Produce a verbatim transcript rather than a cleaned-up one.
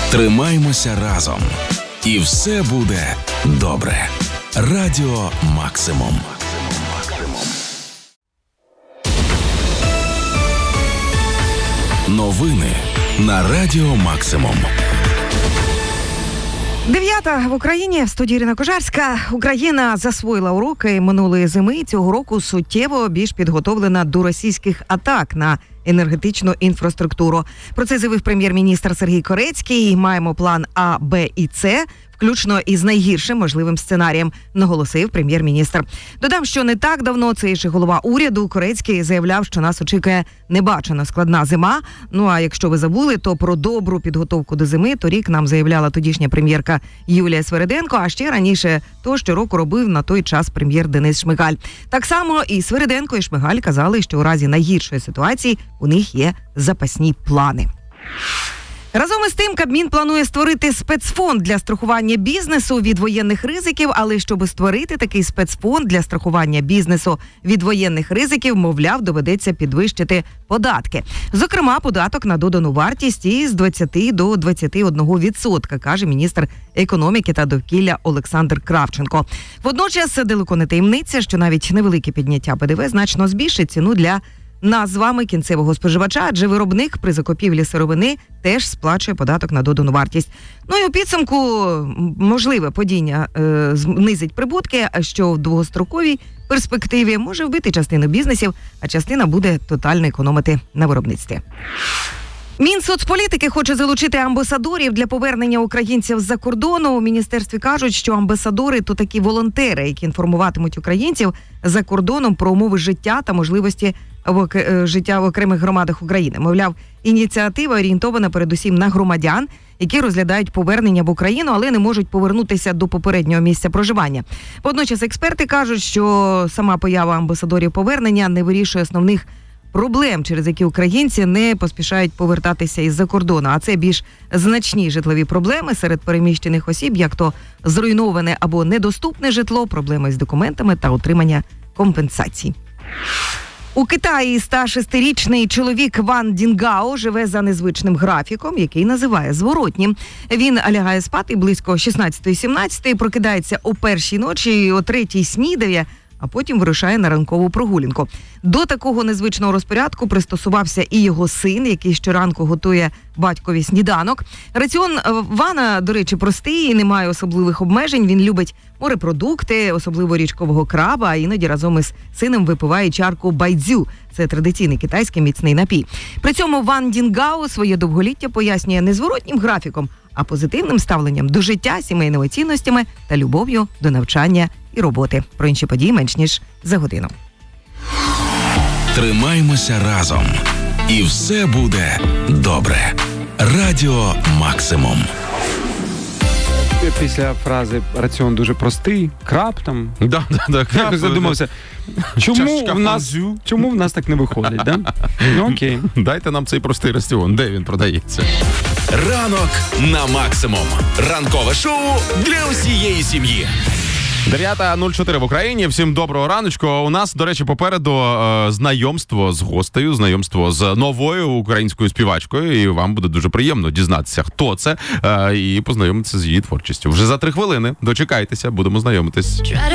Тримаймося разом. І все буде добре. Радіо Максимум. Новини на Радіо Максимум. Дев'ята в Україні, в студії Ірина Кожарська. Україна засвоїла уроки минулої зими. Цього року суттєво більш підготовлена до російських атак на енергетичну інфраструктуру. Про це заявив прем'єр-міністр Сергій Корецький. Маємо план А, Б і С, включно із найгіршим можливим сценарієм, наголосив прем'єр-міністр. Додам, що не так давно цей же голова уряду Корецький заявляв, що нас очікує небачена складна зима. Ну а якщо ви забули, то про добру підготовку до зими торік нам заявляла тодішня прем'єрка Юлія Свериденко, а ще раніше то щороку робив на той час прем'єр Денис Шмигаль. Так само і Свериденко, і Шмигаль казали, що у разі найгіршої ситуації у них є запасні плани. Разом із тим, Кабмін планує створити спецфонд для страхування бізнесу від воєнних ризиків, але щоб створити такий спецфонд для страхування бізнесу від воєнних ризиків, мовляв, доведеться підвищити податки. Зокрема, податок на додану вартість із двадцяти до двадцяти одного відсотка, каже міністр економіки та довкілля Олександр Кравченко. Водночас далеко не таємниця, що навіть невелике підняття Пе Де Ве значно збільшить ціну для нас з вами кінцевого споживача, адже виробник при закупівлі сировини теж сплачує податок на додану вартість. Ну і у підсумку можливе падіння е, знизить прибутки, що в довгостроковій перспективі може вбити частину бізнесів, а частина буде тотально економити на виробництві. Мінсоцполітики хоче залучити амбасадорів для повернення українців з-за кордону. У міністерстві кажуть, що амбасадори – то такі волонтери, які інформуватимуть українців за кордоном про умови життя та можливості в життя в окремих громадах України. Мовляв, ініціатива орієнтована передусім на громадян, які розглядають повернення в Україну, але не можуть повернутися до попереднього місця проживання. Водночас експерти кажуть, що сама поява амбасадорів повернення не вирішує основних проблем, через які українці не поспішають повертатися із-за кордону. А це більш значні житлові проблеми серед переміщених осіб, як то зруйноване або недоступне житло, проблеми з документами та отримання компенсацій. У Китаї ста шестирічний чоловік Ван Дінгао живе за незвичним графіком, який називає зворотнім. Він лягає спати близько шістнадцятої-сімнадцятої, прокидається о першій ночі, о третій снідає, а потім вирушає на ранкову прогулянку. До такого незвичного розпорядку пристосувався і його син, який щоранку готує батькові сніданок. Раціон Вана, до речі, простий і не має особливих обмежень. Він любить морепродукти, особливо річкового краба, а іноді разом із сином випиває чарку байдзю. Це традиційний китайський міцний напій. При цьому Ван Дінгао своє довголіття пояснює не зворотнім графіком, а позитивним ставленням до життя, сімейними цінностями та любов'ю до навчання і роботи. Про інші події менш ніж за годину. Тримаймося разом. І все буде добре. Радіо Максимум. Після фрази «раціон дуже простий», краб там, да, да, да, краб, якось задумався, чому в, нас, чому в нас так не виходить, да? Ну окей. Дайте нам цей простий раціон, де він продається? Ранок на Максимум. Ранкове шоу для усієї сім'ї. дев'ята нуль чотири в Україні. Всім доброго раночку. У нас, до речі, попереду е, знайомство з гостею, знайомство з новою українською співачкою. І вам буде дуже приємно дізнатися, хто це, е, і познайомитися з її творчістю. Вже за три хвилини. Дочекайтеся, будемо знайомитись.